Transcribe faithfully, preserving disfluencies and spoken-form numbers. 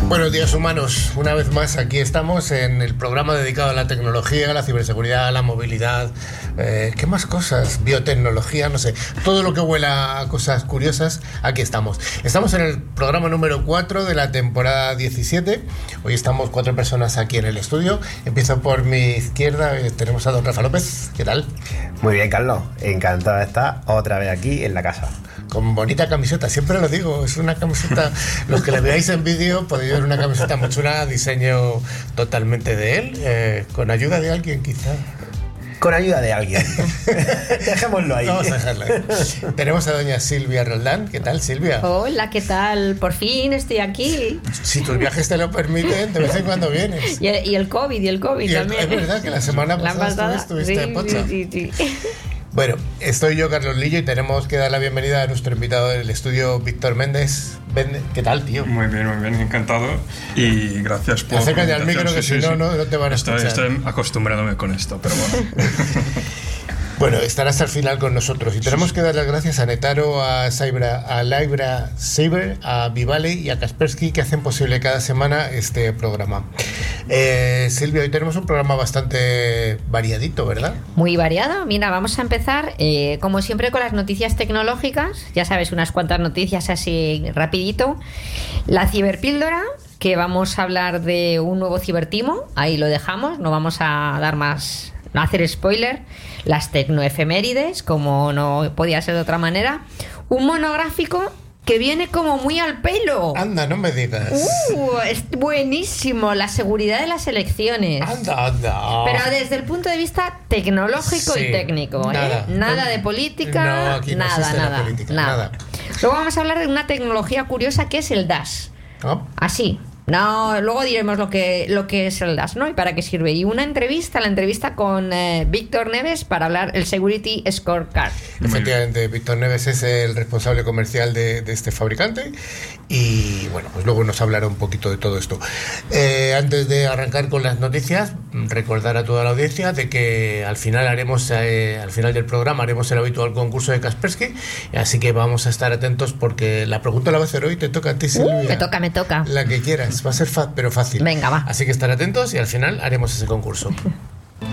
Buenos días, humanos. Una vez más aquí estamos en el programa dedicado a la tecnología, a la ciberseguridad, a la movilidad, eh, ¿qué más cosas? Biotecnología, no sé, todo lo que huela a cosas curiosas, aquí estamos. Estamos en el programa número cuatro de la temporada diecisiete. Hoy estamos cuatro personas aquí en el estudio. Empiezo por mi izquierda, eh, tenemos a don Rafa López. ¿Qué tal? Muy bien, Carlos. Encantado de estar otra vez aquí en la casa. Con bonita camiseta, siempre lo digo, es una camiseta, los que la veáis en vídeo podéis ver una camiseta muy chula, diseño totalmente de él, eh, con ayuda de alguien quizá. Con ayuda de alguien. Dejémoslo ahí. Vamos a dejarlo ahí. Tenemos a doña Silvia Roldán. ¿Qué tal, Silvia? Hola, ¿qué tal? Por fin estoy aquí. Si tus viajes te lo permiten, de vez en cuando vienes. Y el, y el COVID, y el COVID y el, también. Es verdad que la semana pasada, la pasada estuviste sí, en Pocha. Sí, sí, sí. Bueno, estoy yo, Carlos Lillo, y tenemos que dar la bienvenida a nuestro invitado del estudio, Víctor Méndez. ¿Qué tal, tío? Muy bien, muy bien, encantado. Y gracias por... Acércate al micro, que sí, si sí, no, no, no te van a estoy, escuchar. Estoy acostumbrándome con esto, pero bueno. Bueno, estará hasta el final con nosotros. Y tenemos que dar las gracias a Netaro, a Cybra, a Libra Saber, a Vivale y a Kaspersky, que hacen posible cada semana este programa. Eh, Silvia, hoy tenemos un programa bastante variadito, ¿verdad? Muy variado. Mira, vamos a empezar, eh, como siempre, con las noticias tecnológicas. Ya sabes, unas cuantas noticias así rapidito. La ciberpíldora, que vamos a hablar de un nuevo cibertimo. Ahí lo dejamos, no vamos a dar más... no hacer spoiler. Las tecnoefemérides, como no podía ser de otra manera. Un monográfico que viene como muy al pelo. Anda, no me digas. Uh, es buenísimo. La seguridad de las elecciones. Anda, anda. Pero desde el punto de vista tecnológico sí, y técnico. Nada, ¿eh? Nada no, de política. No, aquí no nada, nada, la política, nada. nada. Luego vamos a hablar de una tecnología curiosa que es el DAS. ¿Oh? Así. No, luego diremos lo que, lo que es el DAS, ¿no? Y para qué sirve. Y una entrevista, la entrevista con eh, Víctor Neves para hablar el Security Scorecard. Efectivamente, Víctor Neves es el responsable comercial de, de este fabricante. Y bueno, pues luego nos hablará un poquito de todo esto. Eh, antes de arrancar con las noticias, recordar a toda la audiencia de que al final haremos, eh, al final del programa haremos el habitual concurso de Kaspersky. Así que vamos a estar atentos porque la pregunta la va a hacer hoy, te toca a ti, Silvia. Uh, me toca, me toca. La que quieras. Va a ser fa- pero fácil. Venga, va. Así que estar atentos y al final haremos ese concurso.